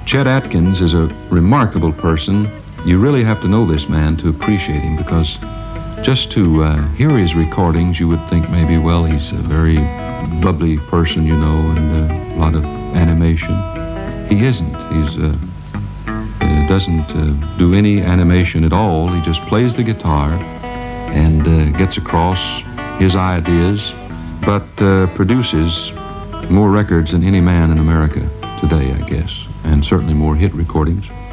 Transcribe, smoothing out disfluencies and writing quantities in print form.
Chet Atkins is a remarkable person. You really have to know this man to appreciate him, because just to hear his recordings, you would think maybe, well, he's a very bubbly person, you know, and a lot of animation. He isn't. He doesn't do any animation at all. He just plays the guitar and gets across his ideas, but produces more records than any man in America today, I guess, and certainly more hit recordings.